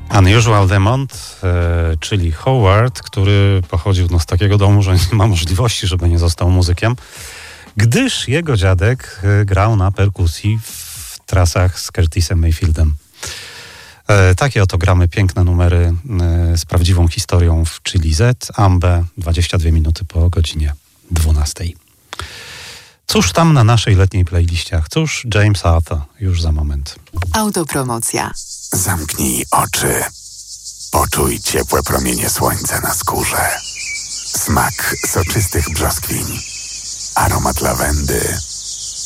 Unusual Demont, czyli Howard, który pochodził z takiego domu, że nie ma możliwości, żeby nie został muzykiem, gdyż jego dziadek grał na perkusji w trasach z Curtisem Mayfieldem. Takie oto gramy piękne numery z prawdziwą historią w Chili Z, Ambe, 22 minuty po godzinie 12. Cóż tam na naszej letniej playliście? Cóż, James Arthur, już za moment. Autopromocja. Zamknij oczy. Poczuj ciepłe promienie słońca na skórze. Smak soczystych brzoskwiń. Aromat lawendy.